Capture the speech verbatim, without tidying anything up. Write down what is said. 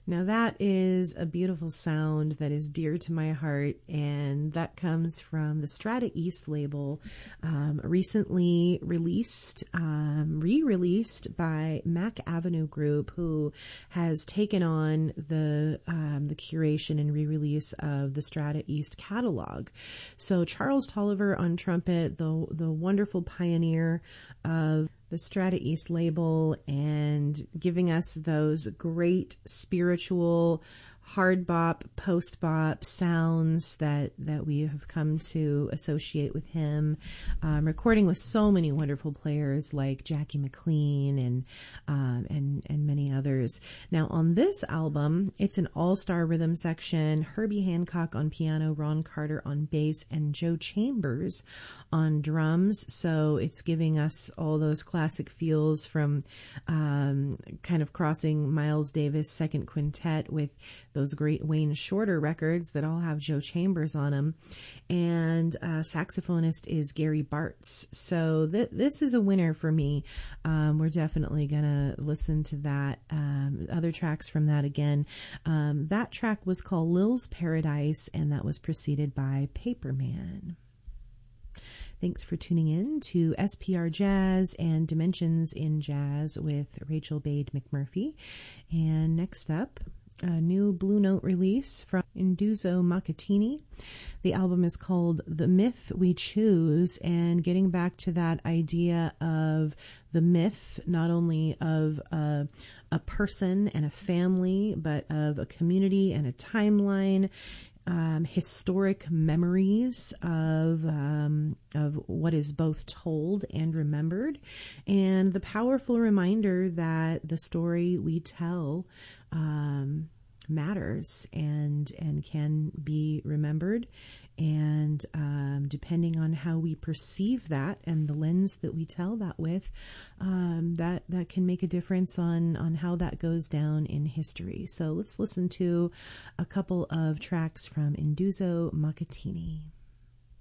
Now that is a beautiful sound that is dear to my heart, and that comes from the Strata East label, um, recently released, um, re-released by Mac Avenue Group, who has taken on the um, the curation and re-release of the Strata East catalog. So Charles Tolliver on trumpet, the the wonderful pioneer of the Strata East label, and giving us those great spiritual hard bop, post bop sounds that, that we have come to associate with him. Um, recording with so many wonderful players like Jackie McLean and, um, and, and many others. Now on this album, it's an all-star rhythm section, Herbie Hancock on piano, Ron Carter on bass, and Joe Chambers on drums. So it's giving us all those classic feels from, um, kind of crossing Miles Davis' second quintet with those great Wayne Shorter records that all have Joe Chambers on them. And uh, saxophonist is Gary Bartz. So th- this is a winner for me. Um, we're definitely going to listen to that. Um, other tracks from that again. Um, that track was called Lil's Paradise, and that was preceded by Paperman. Thanks for tuning in to S P R Jazz and Dimensions in Jazz with Rachel Bade McMurphy. And next up, a new Blue Note release from Induzo Macatini. The album is called The Myth We Choose, and getting back to that idea of the myth, not only of a, a person and a family, but of a community and a timeline, um, historic memories of um, of what is both told and remembered, and the powerful reminder that the story we tell um, matters and and can be remembered. And um, depending on how we perceive that and the lens that we tell that with, um, that that can make a difference on on how that goes down in history. So let's listen to a couple of tracks from Induzo Macatini.